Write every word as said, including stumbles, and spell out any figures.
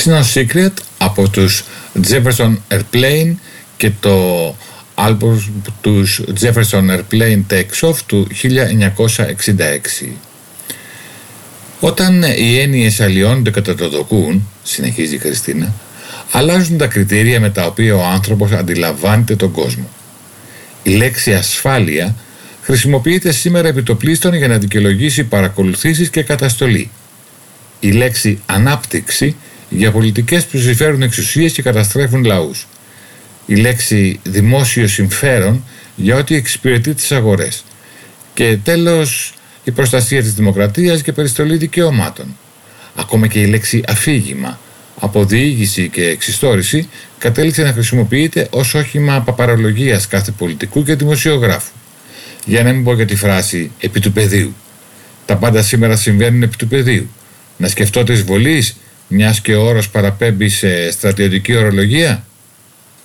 It's No Secret από τους Jefferson Airplane και το άλμπομ τους Jefferson Airplane Takes Off του χίλια εννιακόσια εξήντα έξι. Όταν οι έννοιες αλλοιώνονται κατά το δοκούν, συνεχίζει η Χριστίνα, αλλάζουν τα κριτήρια με τα οποία ο άνθρωπος αντιλαμβάνεται τον κόσμο. Η λέξη ασφάλεια χρησιμοποιείται σήμερα επιτοπλίστων για να δικαιολογήσει παρακολουθήσεις και καταστολή. Η λέξη ανάπτυξη για πολιτικές που συμφέρουν εξουσίες και καταστρέφουν λαούς. Η λέξη δημόσιο συμφέρον για ό,τι εξυπηρετεί τις αγορές. Και τέλος η προστασία της δημοκρατίας και περιστολή δικαιωμάτων. Ακόμα και η λέξη αφήγημα, αποδιήγηση και εξιστόρηση κατέληξε να χρησιμοποιείται ως όχημα παπαρολογίας κάθε πολιτικού και δημοσιογράφου. Για να μην πω για τη φράση «επί του πεδίου». Τα πάντα σήμερα συμβαίνουν επί του πεδίου. Να σκεφτώ της βολής, μιας και ο όρος παραπέμπει σε στρατιωτική ορολογία.